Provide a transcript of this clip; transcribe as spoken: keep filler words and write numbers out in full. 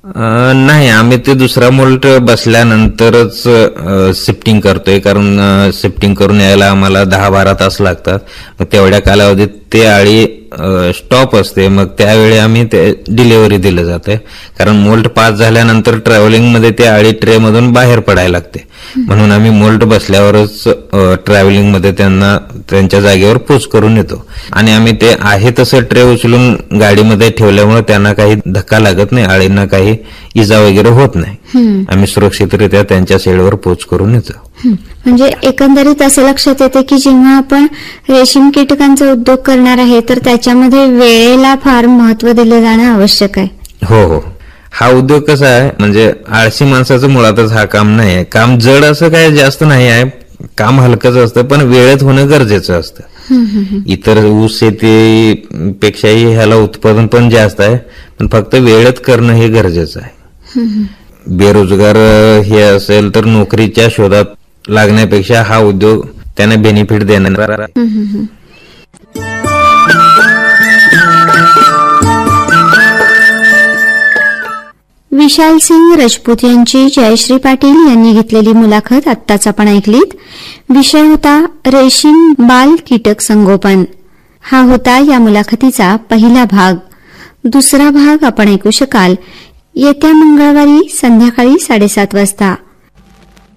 नाही, आम्ही ते दुसरा मोल्ट बसल्यानंतरच शिफ्टिंग करतोय, कारण शिफ्टिंग करून यायला आम्हाला दहा बारा तास लागतात. मग तेवढ्या कालावधीत ते आळी स्टॉप असते, मग त्यावेळी आम्ही ते डिलिव्हरी दिलं जाते. कारण मोल्ट पास झाल्यानंतर ट्रॅव्हलिंगमध्ये ते आळी ट्रे मधून बाहेर पडायला लागते, म्हणून आम्ही मोल्ट बसल्यावरच ट्रॅव्हलिंगमध्ये त्यांना त्यांच्या जागेवर पोच करून येतो. आणि आम्ही ते आहे तसं ट्रे उचलून गाडीमध्ये ठेवल्यामुळे त्यांना काही धक्का लागत नाही, आळींना काही इजा वगैरे होत नाही. आम्ही सुरक्षितरित्या त्यांच्या शेडवर पोच करून येतो. म्हणजे एकंदरीत असं लक्षात येते की जेव्हा आपण रेशीम कीटकांचा उद्योग करणार आहे तर त्याच्यामध्ये वेळेला फार महत्व दिलं जाणं आवश्यक आहे. हो हो, हा उद्योग कसा आहे, म्हणजे आळशी माणसाचं मुळातच हा काम नाही आहे. काम जड असं काय जास्त नाही आहे, काम हलकंच असतं, पण वेळेत होणं गरजेचं असतं. इतर ऊस शेतीपेक्षाही ह्याला उत्पादन पण जास्त आहे, पण फक्त वेळेत करणं हे गरजेचं आहे. बेरोजगार हे असेल तर नोकरीच्या शोधात लागण्यापेक्षा हा उद्योग त्यांना बेनिफिट देणार. विशाल सिंग राजपूत यांची जयश्री पाटील यांनी घेतलेली मुलाखत आत्ताच आपण ऐकलीत. विषय होता रेशीम बाल कीटक संगोपन. हा होता या मुलाखतीचा पहिला भाग. दुसरा भाग आपण ऐकू शकाल येत्या मंगळवारी संध्याकाळी साडेसात वाजता.